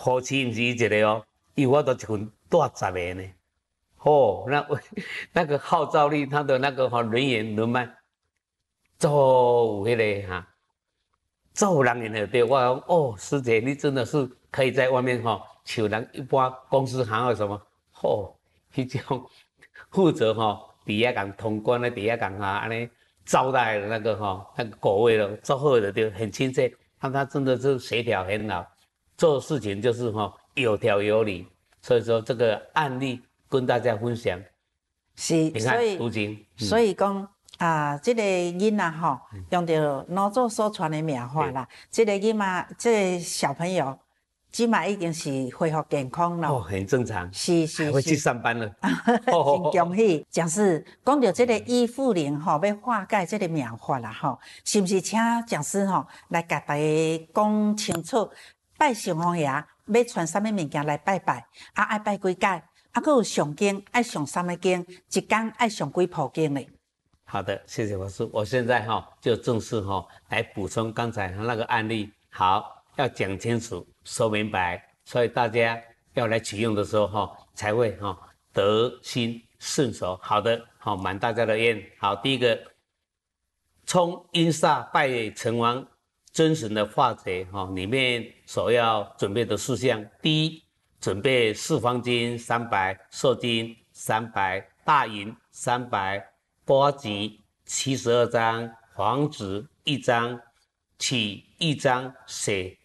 夫妻不是一个哦，有法度一群大10个呢。哦，那个号召力，他的那个人员人脉，有迄个哈，有人缘的对。我讲哦，师姐，你真的是可以在外面像人一般公司行号什么，迄种负责底下讲通关的底下讲安尼招待的那个那个果位了，做好的对，很亲切。他真的是协调很好，做事情就是有条有理。所以说这个案例跟大家分享。 是， 你看读经， 所以讲这个囡仔用到老祖所传的妙法啦，这个囡仔，这个小朋友，即马已经是恢复健康了。 很正常。 是， 还会去上班了。 真恭喜！讲师讲到这个依附灵要化解这个妙法啦是不是请讲师来甲大家讲清楚？拜城隍爷要传什么物件来拜拜？爱拜几届？还有上经爱上什么经？一天爱上几部经呢？ 好的，谢谢法师。我现在就正式来补充刚才那个案例。好，要讲清楚、说明白，所以大家要来启用的时候才会得心顺手。好的，满大家的愿。好，第一个，冲阴煞拜城隍真神的化解里面所要准备的事项，第一，准备四方金300，寿金300，大银300，拨钱72张，黄纸1张，取1张写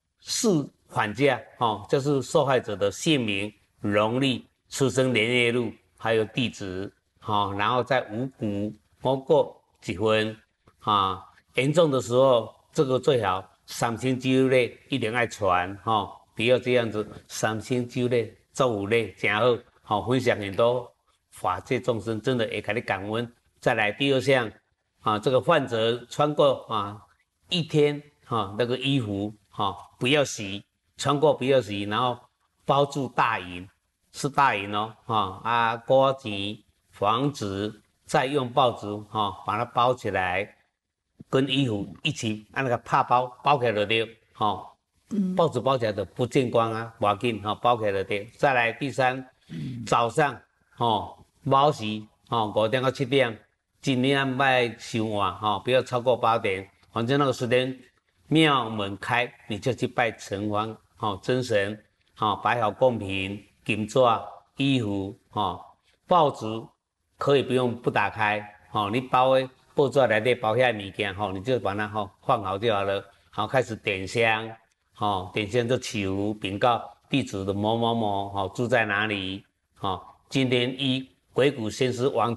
4缓价就是受害者的姓名、农历、出生年月日，还有地址然后再五谷过几分严重的时候，这个最好3星期内一定要传不要这样子3星期内做有咧，真好分享很多法界众生，真的也给你感恩。再来第二项这个患者穿过一天那个衣服不要洗，穿过不要洗，然后包住大银，是大银锅钱、房子，再用报纸把它包起来，跟衣服一起按那个帕包包起来就对报纸包起来的不见光不要紧包起来就对。再来第三，早上卯时5点到7点，尽量别伤晚不要超过8点，反正那个时间庙门开，你就去拜城隍真神摆好贡品、金纸、衣服报纸可以不打开你包的报纸内底包遐物件你就把它放好就好了。开始点香点香就祈福禀告地址的某某某住在哪里今天依鬼谷先师王